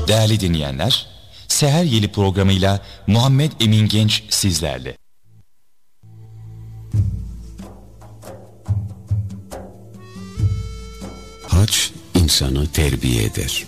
Değerli dinleyenler, Seher Yeli programıyla Muhammed Emin Genç sizlerle. Hac insanı terbiye eder.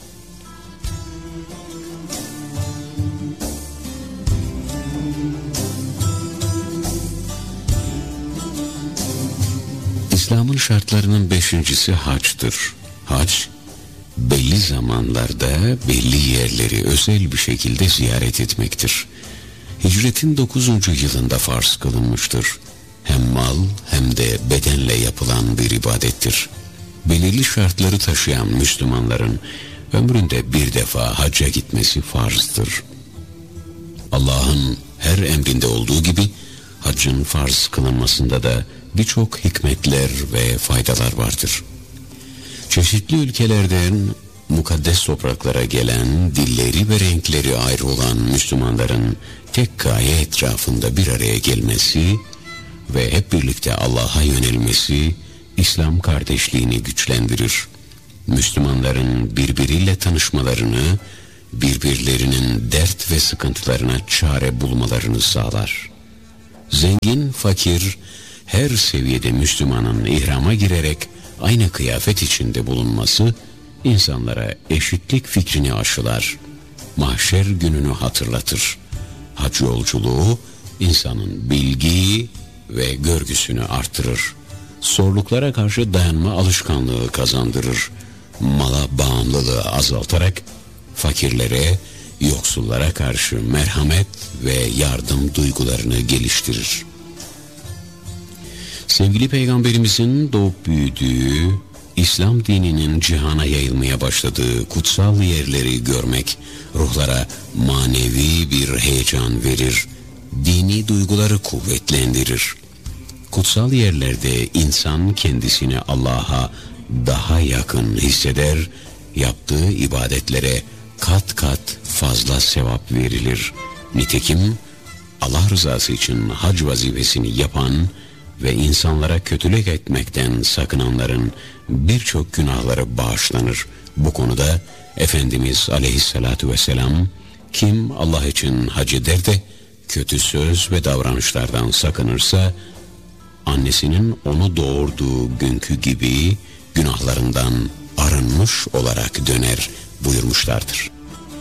İslam'ın şartlarının 5.'si hacdır. Hac, belli zamanlarda belli yerleri özel bir şekilde ziyaret etmektir. Hicretin 9. yılında farz kılınmıştır. Hem mal hem de bedenle yapılan bir ibadettir. Belirli şartları taşıyan Müslümanların ömründe bir defa hacca gitmesi farzdır. Allah'ın her emrinde olduğu gibi haccın farz kılınmasında da birçok hikmetler ve faydalar vardır. Çeşitli ülkelerden mukaddes topraklara gelen, dilleri ve renkleri ayrı olan Müslümanların tek gaye etrafında bir araya gelmesi ve hep birlikte Allah'a yönelmesi İslam kardeşliğini güçlendirir. Müslümanların birbiriyle tanışmalarını, birbirlerinin dert ve sıkıntılarına çare bulmalarını sağlar. Zengin, fakir, her seviyede Müslümanın ihrama girerek aynı kıyafet içinde bulunması insanlara eşitlik fikrini aşılar. Mahşer gününü hatırlatır. Hac yolculuğu insanın bilgi ve görgüsünü artırır. Zorluklara karşı dayanma alışkanlığı kazandırır. Mala bağımlılığı azaltarak fakirlere, yoksullara karşı merhamet ve yardım duygularını geliştirir. Sevgili Peygamberimizin doğup büyüdüğü, İslam dininin cihana yayılmaya başladığı kutsal yerleri görmek ruhlara manevi bir heyecan verir, dini duyguları kuvvetlendirir. Kutsal yerlerde insan kendisini Allah'a daha yakın hisseder, yaptığı ibadetlere kat kat fazla sevap verilir. Nitekim Allah rızası için hac vazifesini yapan ve insanlara kötülük etmekten sakınanların birçok günahları bağışlanır. Bu konuda Efendimiz Aleyhisselatü Vesselam, kim Allah için hac eder de kötü söz ve davranışlardan sakınırsa, annesinin onu doğurduğu günkü gibi günahlarından arınmış olarak döner buyurmuşlardır.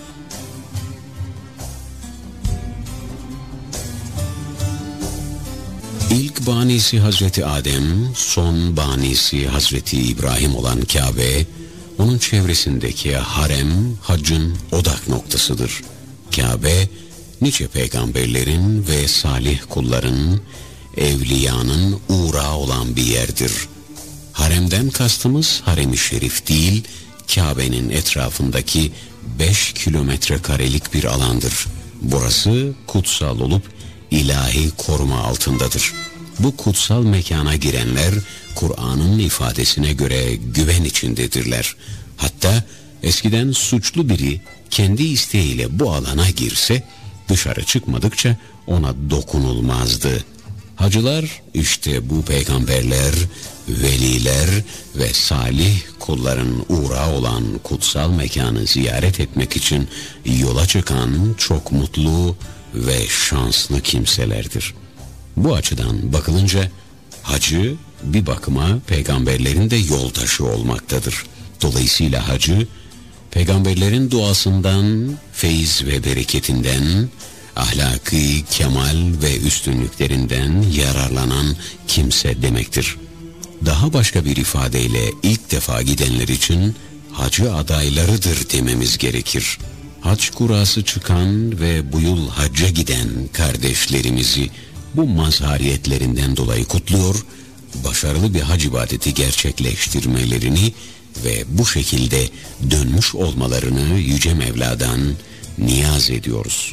İlk banisi Hazreti Adem, son banisi Hazreti İbrahim olan Kabe, onun çevresindeki harem, haccın odak noktasıdır. Kabe, nice peygamberlerin ve salih kulların, evliyanın uğrağı olan bir yerdir. Haremden kastımız harem-i şerif değil, Kabe'nin etrafındaki 5 kilometre karelik bir alandır. Burası kutsal olup ilahi koruma altındadır. Bu kutsal mekana girenler Kur'an'ın ifadesine göre güven içindedirler. Hatta eskiden suçlu biri kendi isteğiyle bu alana girse dışarı çıkmadıkça ona dokunulmazdı. Hacılar işte bu peygamberler, veliler ve salih kulların uğrağı olan kutsal mekanı ziyaret etmek için yola çıkan çok mutlu ve şanslı kimselerdir. Bu açıdan bakılınca hacı bir bakıma peygamberlerin de yoldaşı olmaktadır. Dolayısıyla hacı peygamberlerin duasından, feyiz ve bereketinden, ahlaki kemal ve üstünlüklerinden yararlanan kimse demektir. Daha başka bir ifadeyle ilk defa gidenler için hacı adaylarıdır dememiz gerekir. Hac kurası çıkan ve bu yıl hacca giden kardeşlerimizi bu mazhariyetlerinden dolayı kutluyor, başarılı bir hac ibadeti gerçekleştirmelerini ve bu şekilde dönmüş olmalarını Yüce Mevla'dan niyaz ediyoruz.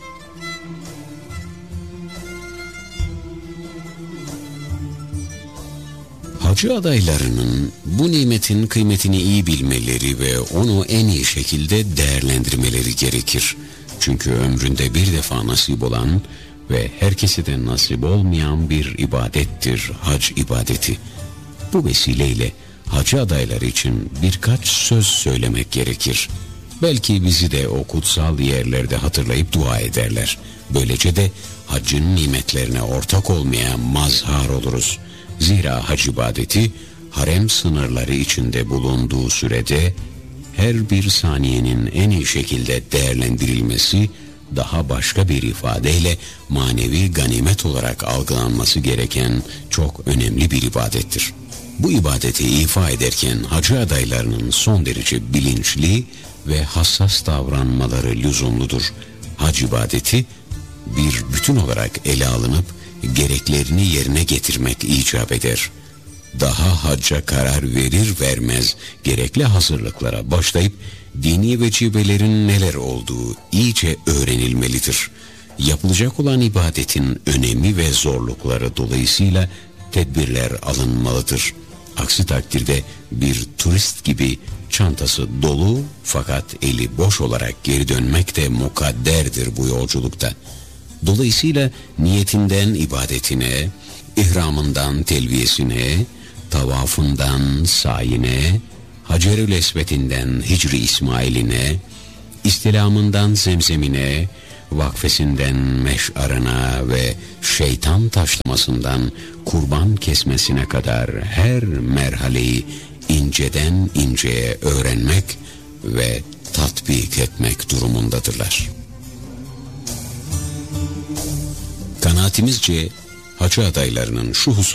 Hacı adaylarının bu nimetin kıymetini iyi bilmeleri ve onu en iyi şekilde değerlendirmeleri gerekir. Çünkü ömründe bir defa nasip olan ve herkese de nasip olmayan bir ibadettir hac ibadeti. Bu vesileyle hacı adayları için birkaç söz söylemek gerekir. Belki bizi de o kutsal yerlerde hatırlayıp dua ederler. Böylece de haccın nimetlerine ortak olmaya mazhar oluruz. Zira hac ibadeti harem sınırları içinde bulunduğu sürede her bir saniyenin en iyi şekilde değerlendirilmesi, daha başka bir ifadeyle manevi ganimet olarak algılanması gereken çok önemli bir ibadettir. Bu ibadeti ifa ederken hacı adaylarının son derece bilinçli ve hassas davranmaları lüzumludur. Hac ibadeti bir bütün olarak ele alınıp gereklerini yerine getirmek icap eder. Daha hacca karar verir vermez gerekli hazırlıklara başlayıp dini vecibelerin neler olduğu iyice öğrenilmelidir. Yapılacak olan ibadetin önemi ve zorlukları dolayısıyla tedbirler alınmalıdır. Aksi takdirde bir turist gibi çantası dolu fakat eli boş olarak geri dönmek de mukadderdir bu yolculukta. Dolayısıyla niyetinden ibadetine, ihramından telbiyesine, tavafından sayine, Hacer-ül Esved'inden Hicr-i İsmail'ine, istilamından zemzemine, vakfesinden meş'arına ve şeytan taşlamasından kurban kesmesine kadar her merhaleyi inceden inceye öğrenmek ve tatbik etmek durumundadırlar. Kanaatimizce hacı adaylarının şu husus